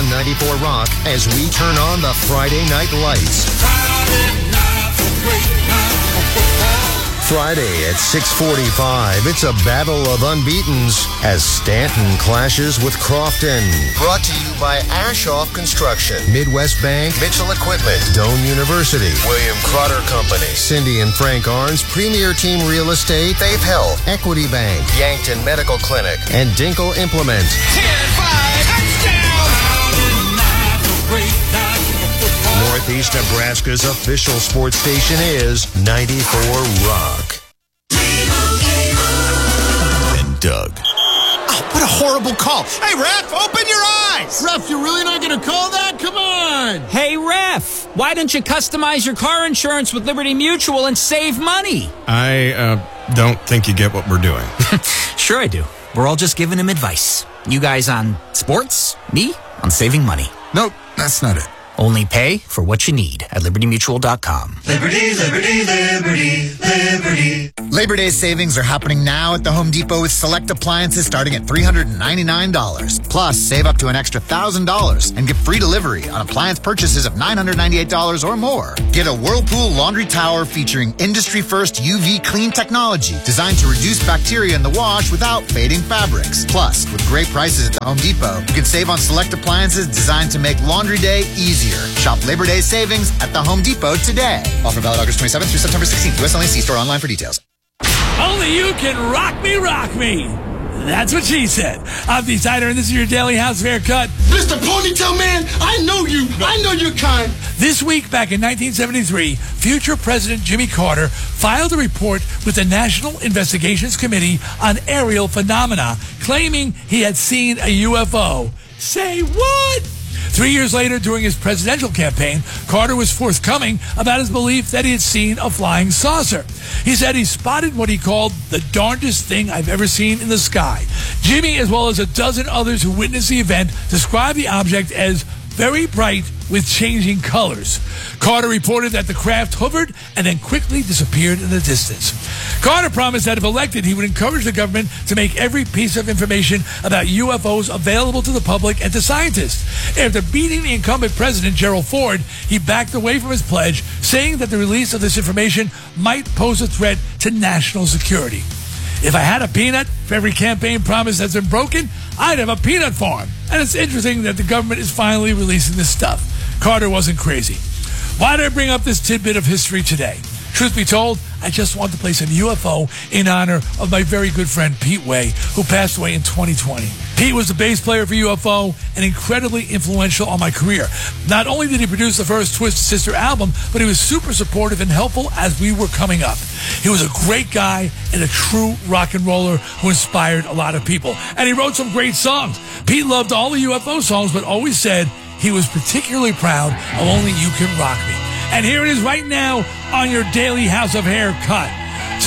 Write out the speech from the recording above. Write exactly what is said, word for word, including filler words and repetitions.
on ninety-four Rock as we turn on the Friday Night Lights. Friday at six forty-five, it's a battle of unbeatens as Stanton clashes with Crofton. Brought to you by Ashoff Construction, Midwest Bank, Mitchell Equipment, Doane University, William Crotter Company, Cindy and Frank Arns, Premier Team Real Estate, Faith Health, Equity Bank, Yankton Medical Clinic, and Dinkle Implement. ten five, touchdown! Northeast Nebraska's official sports station is ninety-four Rock. And Doug. Oh, what a horrible call. Hey, ref, open your eyes. Ref, you're really not going to call that? Come on. Hey, ref, why don't you customize your car insurance with Liberty Mutual and save money? I uh, don't think you get what we're doing. Sure I do. We're all just giving him advice. You guys on sports, me on saving money. Nope, that's not it. Only pay for what you need at liberty mutual dot com. Liberty, liberty, liberty, liberty. Labor Day savings are happening now at the Home Depot with select appliances starting at three hundred ninety-nine dollars. Plus, save up to an extra one thousand dollars and get free delivery on appliance purchases of nine hundred ninety-eight dollars or more. Get a Whirlpool laundry tower featuring industry-first U V clean technology designed to reduce bacteria in the wash without fading fabrics. Plus, with great prices at the Home Depot, you can save on select appliances designed to make laundry day easier. Shop Labor Day savings at the Home Depot today. Offer valid August twenty-seventh through September sixteenth. U S only. See store online for details. Only you can rock me, rock me. That's what she said. I'm the Tider, and this is your Daily House of Haircut. Mister Ponytail Man, I know you. I know you're kind. This week, back in nineteen seventy-three, future President Jimmy Carter filed a report with the National Investigations Committee on Aerial Phenomena, claiming he had seen a U F O. Say what? Three years later, during his presidential campaign, Carter was forthcoming about his belief that he had seen a flying saucer. He said he spotted what he called the darndest thing I've ever seen in the sky. Jimmy, as well as a dozen others who witnessed the event, described the object as very bright with changing colors. Carter reported that the craft hovered and then quickly disappeared in the distance. Carter promised that if elected, he would encourage the government to make every piece of information about U F Os available to the public and to scientists. After beating the incumbent president, Gerald Ford, he backed away from his pledge, saying that the release of this information might pose a threat to national security. If I had a peanut for every campaign promise that's been broken, I'd have a peanut farm. And it's interesting that the government is finally releasing this stuff. Carter wasn't crazy. Why did I bring up this tidbit of history today? Truth be told, I just want to play some U F O in honor of my very good friend Pete Way, who passed away in twenty twenty. Pete was the bass player for U F O and incredibly influential on my career. Not only did he produce the first Twisted Sister album, but he was super supportive and helpful as we were coming up. He was a great guy and a true rock and roller who inspired a lot of people. And he wrote some great songs. Pete loved all the U F O songs, but always said he was particularly proud of Only You Can Rock Me. And here it is right now on your Daily House of Haircut.